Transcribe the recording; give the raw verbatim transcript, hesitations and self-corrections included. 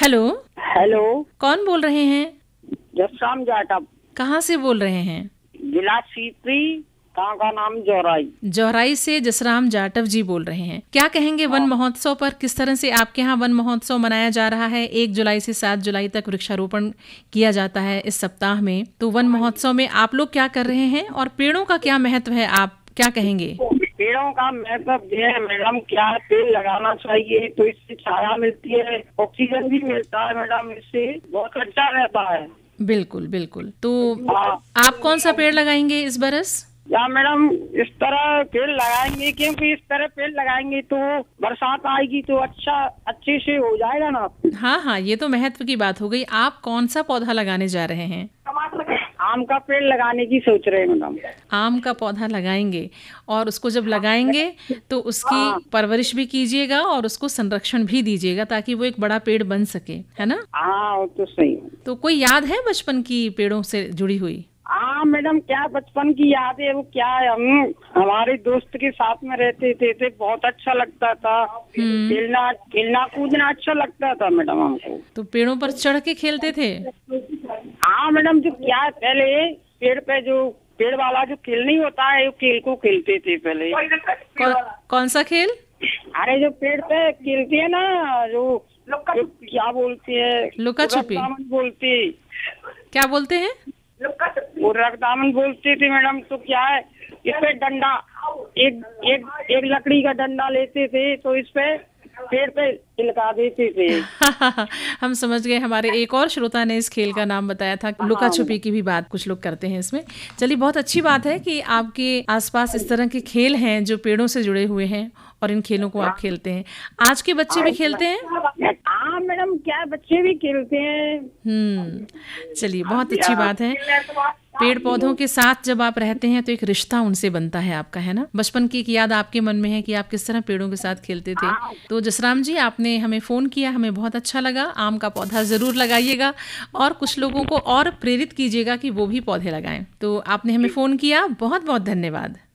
Hello. Hello, कौन बोल रहे हैं? जसराम जाटव। कहाँ से बोल रहे हैं? जिला सीपरी, गाँव का नाम जौराई। जौराई से जसराम जाटव जी बोल रहे हैं। क्या कहेंगे वन महोत्सव पर? किस तरह से आपके यहाँ वन महोत्सव मनाया जा रहा है? एक जुलाई से सात जुलाई तक वृक्षारोपण किया जाता है इस सप्ताह में। तो वन महोत्सव में आप लोग क्या कर रहे हैं और पेड़ों का क्या महत्व है, आप क्या कहेंगे? पेड़ों का महत्व ये है मैडम, क्या पेड़ लगाना चाहिए, तो इससे छाया मिलती है, ऑक्सीजन भी मिलता है मैडम, इससे बहुत अच्छा रहता है। बिल्कुल बिल्कुल। तो आप कौन सा पेड़ लगाएंगे इस बरस? या मैडम इस तरह पेड़ लगाएंगे, क्योंकि इस तरह पेड़ लगाएंगे तो बरसात आएगी तो अच्छा अच्छे से हो जाएगा ना। हाँ हाँ, ये तो महत्व की बात हो गई। आप कौन सा पौधा लगाने जा रहे हैं? आम का पेड़ लगाने की सोच रहे हैं मैडम। आम का पौधा लगाएंगे, और उसको जब लगाएंगे तो उसकी परवरिश भी कीजिएगा और उसको संरक्षण भी दीजिएगा ताकि वो एक बड़ा पेड़ बन सके, है ना? हाँ, वो तो सही है। तो कोई याद है बचपन की पेड़ों से जुड़ी हुई? हाँ मैडम, क्या बचपन की याद है, वो क्या है, हम हमारे दोस्त के साथ में रहते थे, थे बहुत अच्छा लगता था, खेलना खेलना कूदना अच्छा लगता था मैडम हमको। तो पेड़ों पर चढ़ के खेलते थे? हाँ मैडम, जो क्या है, पहले पेड़ पे जो पेड़ वाला जो खेल नहीं होता है, वो खेल को खेलते थे पहले। कौन, कौन सा खेल? अरे जो पेड़ पे खेलते है ना, जो क्या बोलते हैं, लुका छुपी बोलते। क्या बोलते हैं? वो रगदामन बोलते थे मैडम। तो क्या है, इस पे डंडा, एक एक एक लकड़ी का डंडा लेते थे, तो इस पे पेड़ पे चिलका देते थे। हम समझ गए। हमारे एक और श्रोता ने इस खेल का नाम बताया था। लुका छुपी की भी बात कुछ लोग करते हैं इसमें। चलिए, बहुत अच्छी बात है कि आपके आसपास इस तरह के खेल हैं जो पेड़ों से जुड़े हुए हैं और इन खेलों को आप खेलते हैं। आज के बच्चे भी खेलते हैं? हाँ मैडम, क्या बच्चे भी खेलते हैं। हम्म चलिए, बहुत अच्छी बात है। पेड़ पौधों के साथ जब आप रहते हैं तो एक रिश्ता उनसे बनता है आपका, है ना? बचपन की एक याद आपके मन में है कि आप किस तरह पेड़ों के साथ खेलते थे। तो जसराम जी, आपने हमें फोन किया, हमें बहुत अच्छा लगा। आम का पौधा जरूर लगाइएगा और कुछ लोगों को और प्रेरित कीजिएगा कि वो भी पौधे लगाएं। तो आपने हमें फोन किया, बहुत बहुत धन्यवाद।